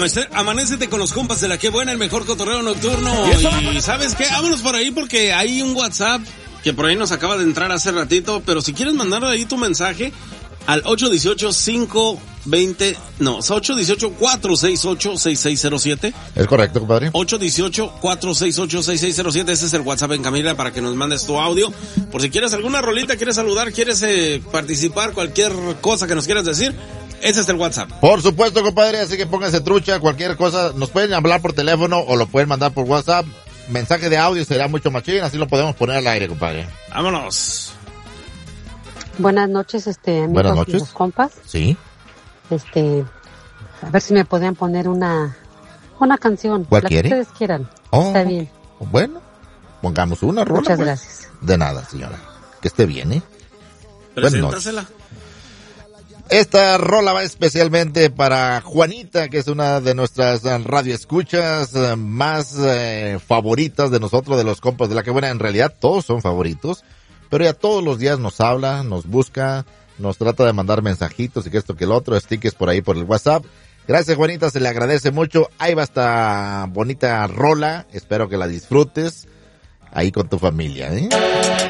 Amanécete con los compas de la que buena, el mejor cotorreo nocturno. Y ¿sabes qué? Vámonos por ahí porque hay un WhatsApp que por ahí nos acaba de entrar hace ratito, pero si quieres mandar ahí tu mensaje al 818-468-6607. Es correcto, compadre. 818-468-6607. Ese es el WhatsApp en Camila para que nos mandes tu audio. Por si quieres alguna rolita, quieres saludar, quieres participar, cualquier cosa que nos quieras decir, ese es el WhatsApp. Por supuesto, compadre, así que pónganse trucha, cualquier cosa. Nos pueden hablar por teléfono o lo pueden mandar por WhatsApp. Mensaje de audio será mucho machín, así lo podemos poner al aire, compadre. Vámonos. Buenas noches, amigos. Buenas noches. Y los compas. Sí. A ver si me podían poner una canción. ¿Cuál la quiere? que ustedes quieran. Oh, está bien. Bueno, pongamos una rola. Muchas pues. gracias. De nada, señora. Que esté bien, ¿eh? Preséntasela. Esta rola va especialmente para Juanita, que es una de nuestras radioescuchas más favoritas de nosotros, de los compas de la que buena. En realidad todos son favoritos, pero ella todos los días nos habla, nos busca, nos trata de mandar mensajitos y que esto que el otro, stickers por ahí por el WhatsApp. Gracias, Juanita, se le agradece mucho. Ahí va esta bonita rola, espero que la disfrutes ahí con tu familia, ¿eh?